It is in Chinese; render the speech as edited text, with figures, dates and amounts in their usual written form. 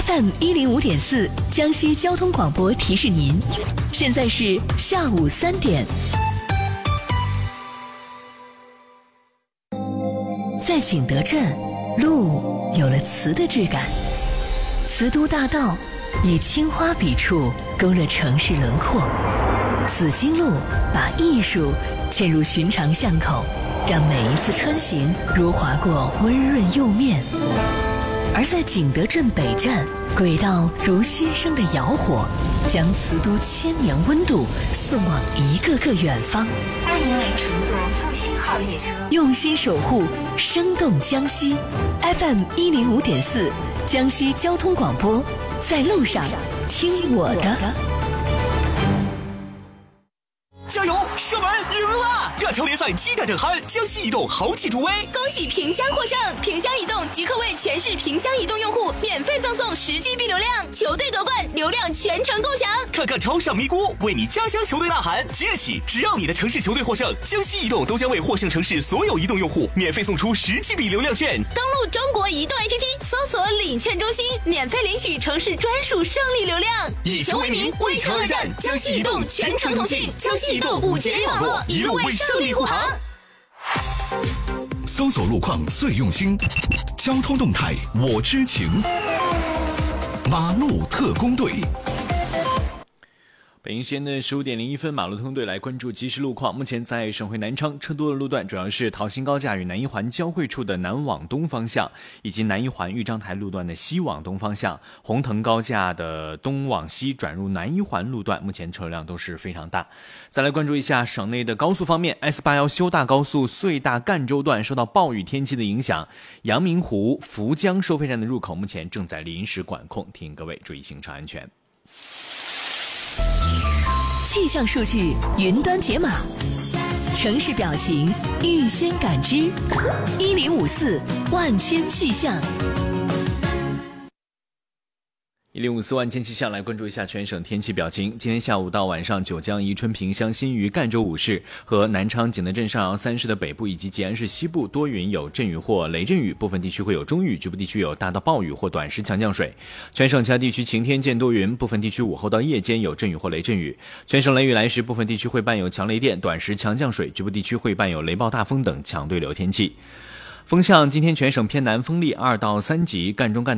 FM105.4江西交通广播提示您，现在是下午3点。在景德镇，路有了词的质感，瓷都大道以青花笔触勾勒城市轮廓，紫荆路把艺术嵌入寻常巷口，让每一次穿行如划过温润釉面。而在景德镇北站，轨道如新生的窑火，将瓷都千年温度送往一个个远方。 欢迎您乘坐复兴号列车， 用心守护生动江西。 FM105.4江西交通广播，在路上听我的。 加油！射门赢了！亚超联赛7战正酣，江西移动豪气助威， 恭喜萍乡获胜！萍乡移动即刻为全市萍乡移动用户免费赠送10GB 流量，球队夺冠，流量全程共享。 看看超上咪咕，为你家乡球队呐喊！即日起，只要你的城市球队获胜，江西移动都将为获胜城市所有移动用户免费送出10GB 流量券。 登录中国移动 APP， 搜索领券中心，免费领取城市专属胜利流量。 以球为名，为城而战，江西移动全程同信，江西移动5G联网络，一路为胜利护航。 搜索路况最用心，交通动态我知情，马路特工队。 北京时间的15点01分，马路特工队来关注即时路况。目前在省会南昌车多的路段主要是桃新高架与南一环交汇处的南往东方向，以及南一环豫章台路段的西往东方向，红藤高架的东往西转入南一环路段，目前车辆都是非常大。再来关注一下省内的高速方面， S81修大高速穗大赣州段受到暴雨天气的影响，阳明湖涪江收费站的入口目前正在临时管控，提醒各位注意行车安全。 气象数据云端解码，城市表情预先感知，1054万千气象。 1054万千气象来关注一下全省天气表情。今天下午到晚上，九江、宜春、萍乡、新余、赣州5市和南昌、景德镇、上饶3市的北部以及吉安市西部多云有阵雨或雷阵雨，部分地区会有中雨，局部地区有大到暴雨或短时强降水。全省其他地区晴天见多云，部分地区午后到夜间有阵雨或雷阵雨。全省雷雨来时，部分地区会伴有强雷电、短时强降水，局部地区会伴有雷暴大风等强对流天气。风向今天全省偏南，风力2到3级，赣中赣